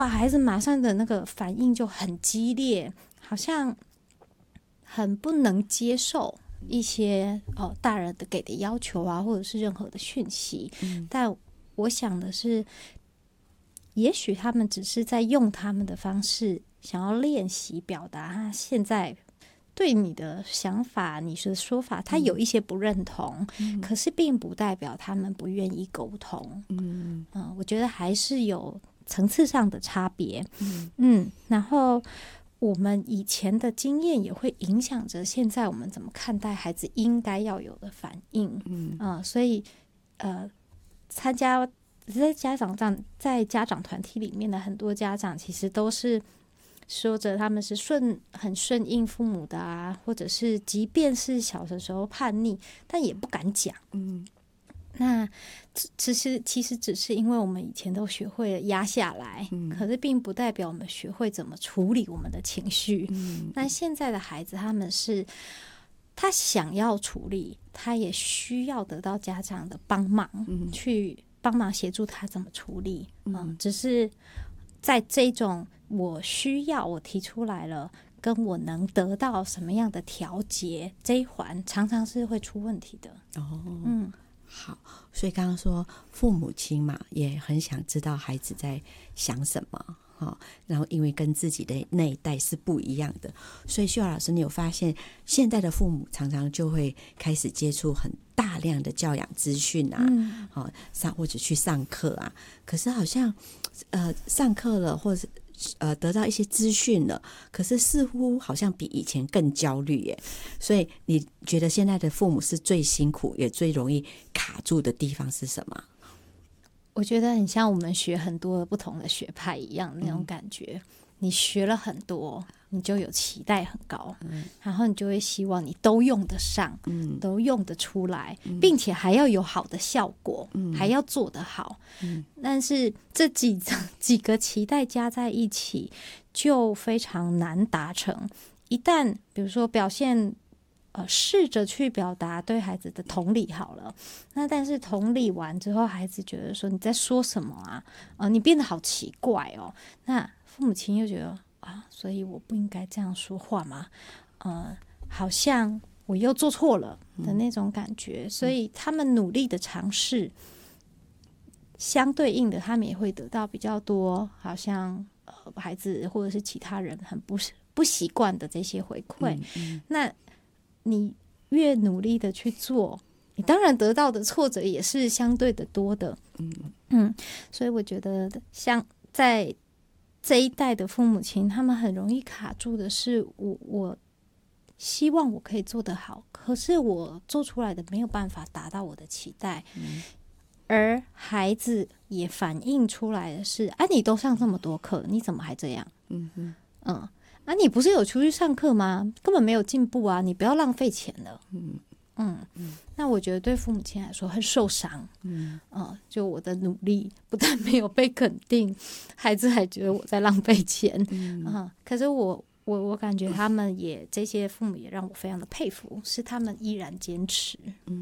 孩子马上的那个反应就很激烈，好像很不能接受一些大人的给的要求啊，或者是任何的讯息。但我想的是，也许他们只是在用他们的方式，想要练习表达他现在对你的想法、你的说法，他有一些不认同，可是并不代表他们不愿意沟通。我觉得还是有层次上的差别。然后我们以前的经验也会影响着现在我们怎么看待孩子应该要有的反应。所以参加在家长团体里面的很多家长，其实都是说着他们是很顺应父母的啊，或者是即便是小的时候叛逆，但也不敢讲。那其实只是因为我们以前都学会了压下来，可是并不代表我们学会怎么处理我们的情绪。那现在的孩子，他想要处理，他也需要得到家长的帮忙，去帮忙协助他怎么处理。只是在这种我提出来了，跟我能得到什么样的调节，这一环常常是会出问题的。 好，所以刚刚说父母亲嘛，也很想知道孩子在想什么。然后因为跟自己的那一代是不一样的，所以秀雅老师，你有发现现在的父母常常就会开始接触很大量的教养资讯啊，或者去上课啊，可是好像上课了或者得到一些资讯了，可是似乎好像比以前更焦虑耶。所以你觉得现在的父母是最辛苦也最容易卡住的地方是什么？ 我觉得很像我们学很多不同的学派一样那种感觉。你学了很多，你就有期待很高，然后你就会希望你都用得上，都用得出来，并且还要有好的效果，还要做得好。但是这几个期待加在一起，就非常难达成。一旦比如说表现试着去表达对孩子的同理好了，那但是同理完之后，孩子觉得说你在说什么啊？你变得好奇怪哦。那父母亲又觉得所以我不应该这样说话吗？好像我又做错了的那种感觉。所以他们努力的尝试，相对应的，他们也会得到比较多，好像孩子或者是其他人很不习惯的这些回馈。那你越努力的去做，你当然得到的挫折也是相对的多的。所以我觉得像在这一代的父母亲，他们很容易卡住的是我希望我可以做得好，可是我做出来的没有办法达到我的期待。而孩子也反映出来的是你都上这么多课，你怎么还这样？你不是有出去上课吗？根本没有进步啊！你不要浪费钱了。那我觉得对父母亲来说很受伤。就我的努力不但没有被肯定，孩子还觉得我在浪费钱。可是我感觉他们这些父母也让我非常的佩服，是他们依然坚持。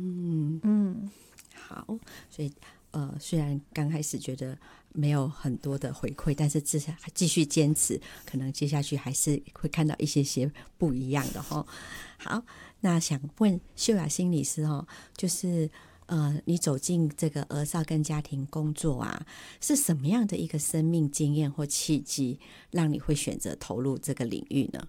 好，所以虽然刚开始觉得没有很多的回馈，但是至少继续坚持，可能接下去还是会看到一些不一样的齁。好，那想问秀雅心理师就是你走进这个儿少跟家庭工作啊，是什么样的一个生命经验或契机，让你会选择投入这个领域呢？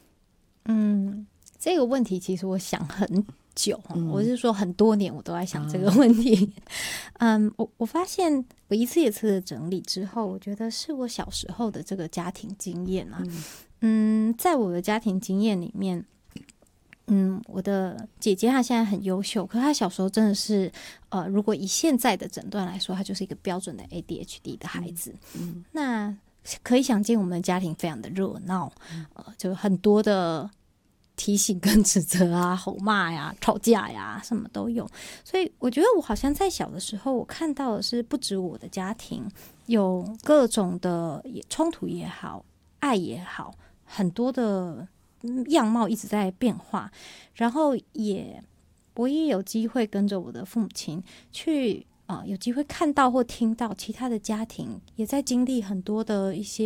这个问题其实我想很久，我是说很多年我都在想这个问题。我发现我一次一次的整理之后，我觉得是我小时候的这个家庭经验啊。在我的家庭经验里面，我的姐姐她现在很优秀，可她小时候真的是如果以现在的诊断来说，她就是一个标准的 ADHD 的孩子。那可以想见我们的家庭非常的热闹，就很多的提醒跟指责啊，吼骂呀，吵架呀，什么都有。所以我觉得我好像在小的时候，我看到的是不止我的家庭有各种的冲突也好，爱也好，很多的样貌一直在变化。然后我也有机会跟着我的父母亲去有机会看到或听到其他的家庭也在经历很多的一些